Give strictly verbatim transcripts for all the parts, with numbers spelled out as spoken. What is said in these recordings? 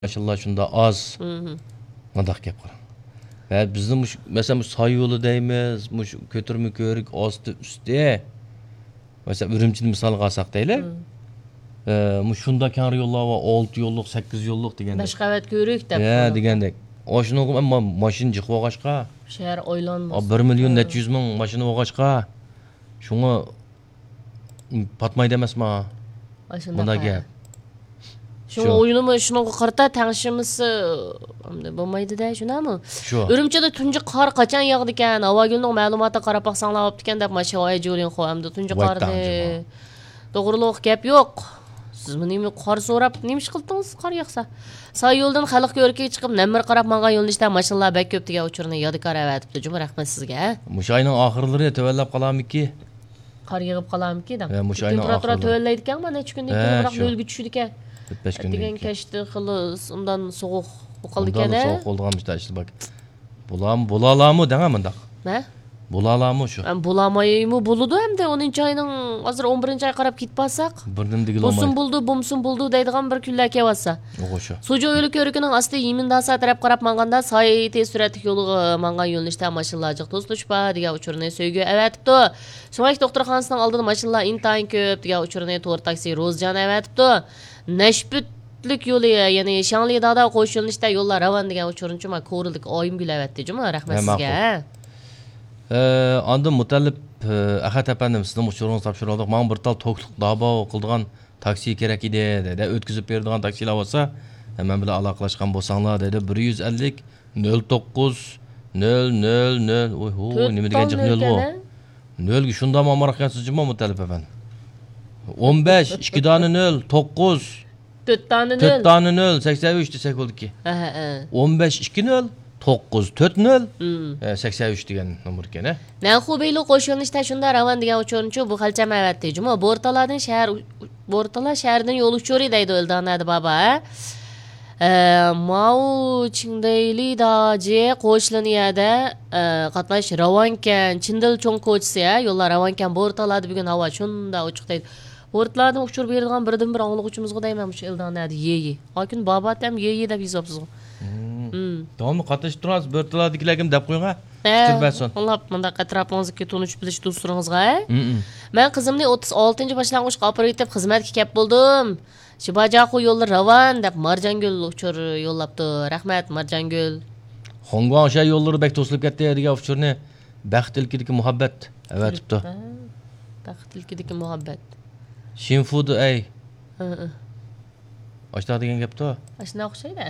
Maşallah şunda az. Mındaq gap qarang. Ve bizim mesela bu say yolu deymiz, muş kötürmü körük astı üstte. Mesela Ürümçini misal alsak deyli. Eee muş şunda kan yollar var, altı yolluk, sekiz yolluk degende. beş qavat körük dep. Ya degende. O şunu ama maşin jıqып oğaçqa. Şehir oylanmaz. bir milyon neçə yüz ming maşina oğaçqa. Şunu patmay demasma. Bunda gap. Şunu oyunumu şunu qarta tangşimisi bo'lmaydi-da, shunami? Shu. Urumchida tunji qor qachon yog'di ekan? Avvalgilning ma'lumoti qarab baqsanglar olibdi ekan deb mashoya jo'ling qo'yamdi. Tunji qorni. To'g'rilik gap yo'q. Siz meni qor so'rab nima ish qildingiz qor yog'sa? Say yo'ldan xalq ko'rkiga chiqib namir qarab menga yo'lnishda mashinalar bak ko'p degan uchurni yodikor avatibdi. Juma rahmat sizga. Mush oyning oxirlari tavallab qolamiki? Qor yig'ib qolamiki da. Mush oyning temperatura to'vallaydi ekan, mana necha kundan keyin biroq nolga tushdi ekan. besh kun degan kashdi xilos undan sovuq qoldi ekan. Undan sovuq qolganmışda işte bak. Bulam bulalamı denge mındaq. Ne? Bulalamı şu. Ben bulamayımı buludu hem de onuncu ayının hazır on birinci ay qarab gitpasak. Birdim digil olmaydı. Busun buldu, bumsun buldu deydigan bir kunlar kevasa. Oğu şu. Sucu ölü körükünün aslı yimindasa taraf qarab manganda say tez süratlik yolu mangan yo'lnishda mashinalar to'slashpa degan uchurni söygü evatibdi. Shumayk doktorxonasining oldida mashinalar intayin ko'p degan uchurni to'r taksi Rozjan evatibdi. Nashbutlik yo'li, ya'ni Shanglidada qo'sh yo'lnishda yo'llar ravan degan uchurunchi ma ko'rildik oyim gülavatdi. Juma rahmat sizga. Eee, andan mutallib Ahad efendim sizning uchuringizni topshirdik. Men bir tal to'kliq dabo qildigan taksi kerak edi dedi. O'tkazib beradigan taksilar bo'lsa, men bilan aloqalashgan bo'lsanglar dedi. bir yuz ellik nol to'qqiz nol nol nol. Oy ho, nima degan jiq nol bu? nol ga shunda ma'mur ekansiz-jimi mutallib efendim? o'n besh ikki dona nol to'qqiz to'rt dona nol to'rt dona nol sakson uch desak bo'ldi-ki. Ha ha. o'n besh ikki nol to'qqiz to'rt nol sakson uch degan nomer ekan. Nanxu beyli qo'shilishda shunda ravan degan uchurunchi bu xalchama avatdi. Juma Bortalardan shahar Bortalar shahridan yo'l uchuri deydi o'ldanadi baba. Mau Chingdayli daji qo'shliniyada qatnash ravankan Chindil cho'ng ko'chisi ya, yo'llar ravankan Bortalardi bugun havo shunda ochiq deydi. Bortalardan uchur beradigan birdan bir anglovchimizga deyman shu eldanadi yeyi. Lekin baba ham yeyi deb yozibsiz. Davomli qatnashib turasiz, Bortalardagilarga deb qo'ying-a. Tushirmasin. Allah menda atrofingizga tonish bilish do'stlaringizga. Men qizimning o'ttiz oltinchi boshlang'ich kooperativ xizmatga kelib bo'ldim. Shibajaxu yo'llar ravan deb Marjangul uchur yo'llabdi. Rahmat Marjangul. Xongwan o'sha yo'llari bek to'silib ketdi degan uchurni baxtilkidagi muhabbat avatibdi. Baxtilkidagi muhabbat. Shinfudu ay. Ashta degan gapda. Ashna o'xshaydi.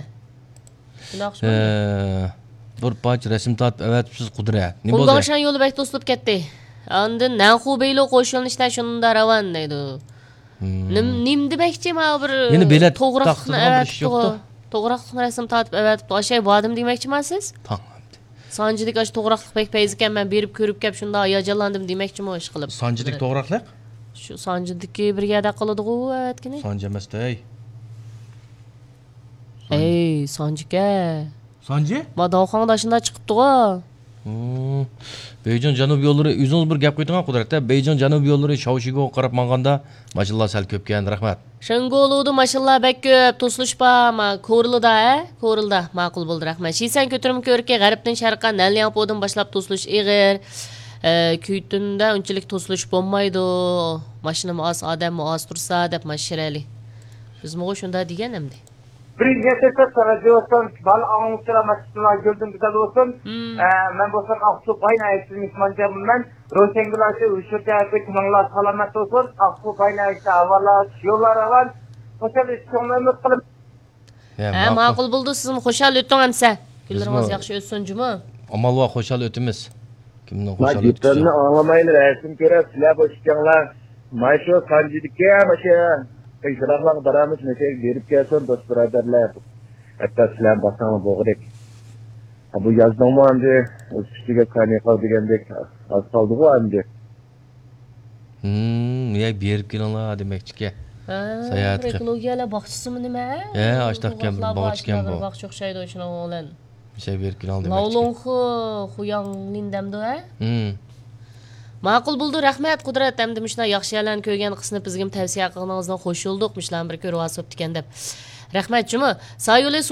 Bir parcha rasm tortib avatibsiz Qudrat. Nima bo'ldi? Xongwan yo'li bek to'silib ketdi. Andin Nanxu beyli qo'shilishda shunda ravan deydi. Nim nim demakchi ma bir to'g'riqni avatibdi. To'g'riqni rasm tortib avatibdi. O'shay bodim demakchimisiz? Tamam. Sanjilik ash to'g'riqlik pek payz ekan, men berib ko'rib kep shunda hayajonlandim demakchimi ish qilib. Sanjilik to'g'riqlik? Shu Sanjidiki brigada qiladi-ku avatgini. Sanji emasday. Ey, Sanjika. Sanji? Madavxonda shunda chiqibdi-ku. Hmm. Beyjon janub yo'llari o'zingiz bir gap qo'ydingiz Qudratda. Beyjon janub yo'llari Shavshiga qarab manganda mashinalar sal ko'pkan, rahmat. Shingoludi mashinalar bek ko'p, to'silishpa, ma ko'rilda, a? Ko'rilda, ma'qul bo'ldi, rahmat. Shisan ko'tirim ko'rikka g'arbdan sharqqa Nalyanpodan boshlab to'silish ig'ir. Kuytunda unchalik to'silish bo'lmaydi. Mashina muas, odam muas tursa deb mashirali. Biz mo'g'u shunda degan hamdi. Birinci sana diyorsun, bal anlattıra maçına gördüm güzel olsun. Ben bu son Aksu Payna ettiğimiz mancamın ben. Roşengülası üşürte yapıp manlar salamet olsun. Aksu Payna işte havalar, yollara var. Hoşal üstüne ümit kılım. Ha, ma'qul bo'ldi, siz xo'shal o'ting hamsa. Kunlaringiz yaxshi o'tsin, juma. Amal va xo'shal o'timiz. Kimning xo'shal o'tishi? Gaplarni anglamayli, rasm ko'rib, sizlar boshqanglar. Maysho Sanjidika, masha Peygamberler daramiz mesaj verip gelsin dost biraderler. Hatta sizler baksana boğrek. Bu yazdım mı anca üstüge kaynağı degandek az kaldı bu anca. Hmm, ya berip kelinlar demekçi ki. Sayahat. Ekologiyalar baxçısımı nima? Ya, açtaq kem baxçıken bu. Baxçı o'xshaydi o'shani o'g'lan. Bir şey berip kelin demekçi. Lavlonxu xuyang lindamdi a? Hmm. Ma'qul bo'ldi, rahmat Qudrat. Hamda shuna yaxshi yalan ko'rgan qisni bizga tavsiya qilganingizni qo'shildik, mishlar bir ko'rib olib degan deb. Rahmat Cuma. Sayyo'li